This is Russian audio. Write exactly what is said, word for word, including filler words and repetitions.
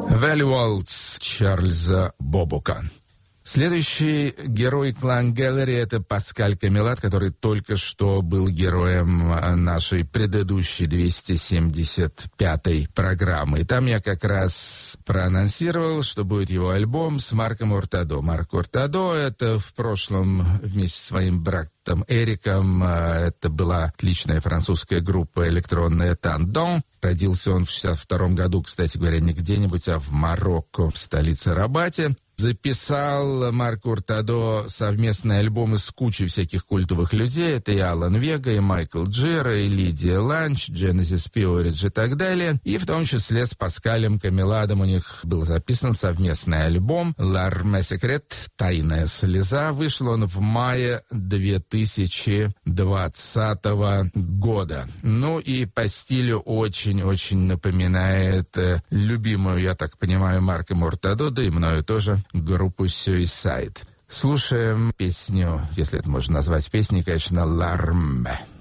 Valley Waltz Чарльза Бобука. Следующий герой Клан Гэллери — это Паскаль Камилат, который только что был героем нашей предыдущей двести семьдесят пятой программы. И там я как раз проанонсировал, что будет его альбом с Марком Уртадо. Марк Уртадо — это в прошлом вместе со своим братом Эриком, это была отличная французская группа электронная «Тандон». Родился он в шестьдесят втором году, кстати говоря, не где-нибудь, а в Марокко, в столице Рабате. Записал Марк Уртадо совместные альбомы с кучей всяких культовых людей. Это и Алан Вега, и Майкл Джира, и Лидия Ланч, Genesis Peorage и так далее. И в том числе с Паскалем Камиладом у них был записан совместный альбом «L'arme secrète» «Тайная слеза». Вышел он в мае две тысячи двадцатого года. Ну и по стилю очень-очень напоминает э, любимую, я так понимаю, Марка Уртадо, да и мною тоже, группу Suicide. Слушаем песню, если это можно назвать песней, конечно, «L'arme».